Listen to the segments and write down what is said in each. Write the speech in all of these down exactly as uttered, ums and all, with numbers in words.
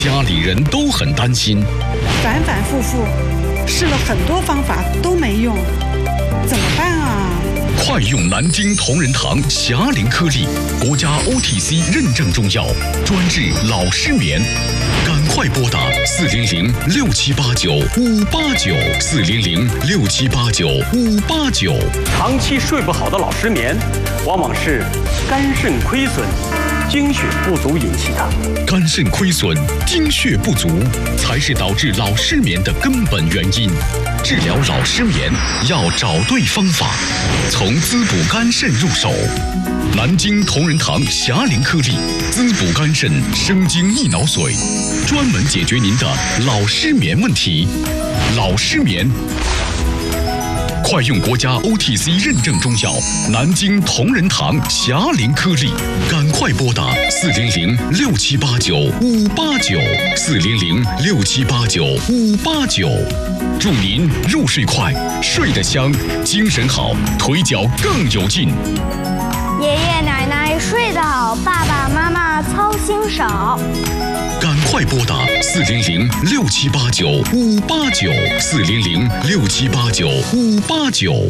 家里人都很担心， 反反复复试了很多方法都没用，怎么办啊？ 快用南京同仁堂霞灵颗粒，国家 O T C 认证中药，专治老失眠。赶快拨打四零零六七八九五八九四零零六七八九五八九。 长期睡不好的老失眠，往往是肝肾亏损、精血不足引起的。 肝肾亏损、精血不足才是导致老失眠的根本原因。治疗老失眠要找对方法，从滋补肝肾入手。南京同仁堂霞灵颗粒，滋补肝肾、生津益脑髓，专门解决您的老失眠问题。老失眠，快用国家 O T C 认证中药南京同仁堂霞灵颗粒，赶快拨打四零零六七八九五八九四零零六七八九五八九。祝您入睡快，睡得香，精神好，腿脚更有劲。 爷爷奶奶睡得好，爸爸妈妈操心少。 赶快拨打四零零六七八九五八九四零零六七八九五八九。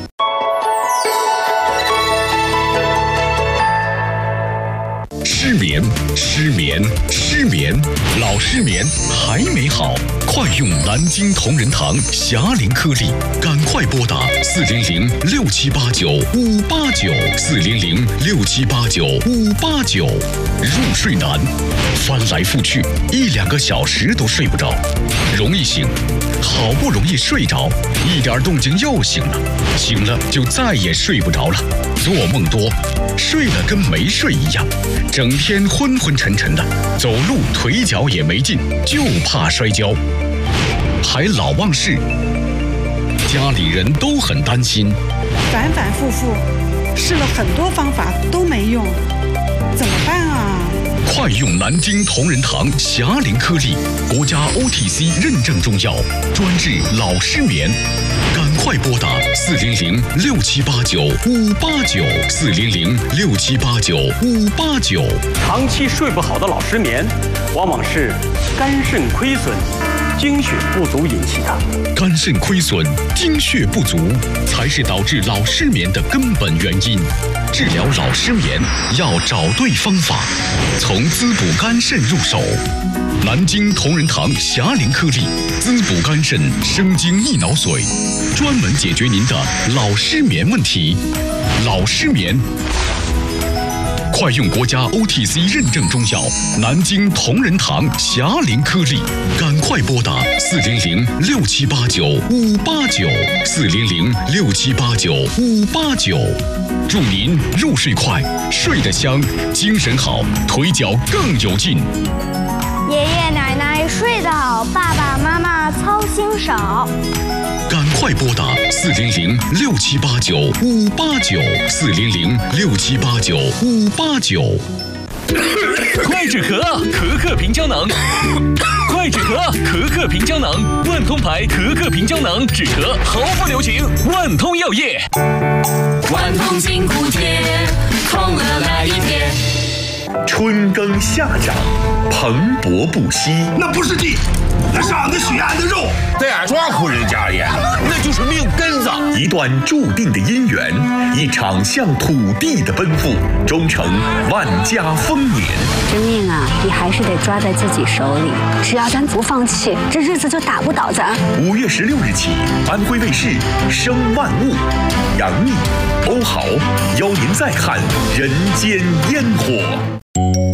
失眠，失眠，失眠，老失眠还没好，快用南京同仁堂霞灵颗粒，赶快拨打四零零六七八九五八九四零零六七八九五八九。入睡难，翻来覆去一两个小时都睡不着，容易醒，好不容易睡着，一点动静又醒了，醒了就再也睡不着了，做梦多，睡了跟没睡一样，整天昏昏沉沉的，走路腿脚也没劲，就怕摔跤，还老忘事，家里人都很担心， 反反复复试了很多方法都没用，怎么办啊？ 快用南京同仁堂霞灵颗粒，国家 O T C 认证中药，专治老失眠。赶快拨打四零零六七八九五八九四零零六七八九五八九。 长期睡不好的老失眠，往往是肝肾亏损、精血不足引起的。 肝肾亏损、精血不足才是导致老失眠的根本原因。治疗老失眠要找对方法，从滋补肝肾入手。南京同仁堂霞灵颗粒，滋补肝肾、生津益脑髓，专门解决您的老失眠问题。老失眠，快用国家 O T C 认证中药南京同仁堂霞灵颗粒，赶快拨打四零零六七八九五八九四零零六七八九五八九。祝您入睡快，睡得香，精神好，腿脚更有劲。 爷爷奶奶睡得好，爸爸妈妈操心少。 赶快拨打四零零六七八九五八九四零零六七八九五八九。 快止咳，咳咳平胶囊。快止咳，咳咳平胶囊，万通牌咳咳平胶囊，止咳毫不留情。万通药业， 万通金骨贴，痛了来一贴。 春耕夏长，蓬勃不息。 那不是地，那是俺们许安的肉。 在俺庄户人家里，那就是命根子。 一段注定的姻缘，一场向土地的奔赴，终成万家丰年。 这命啊，你还是得抓在自己手里。只要咱不放弃，这日子就打不倒咱。 五月十六日起，安徽卫视《生万物》，杨幂、欧豪邀您再看人间烟火。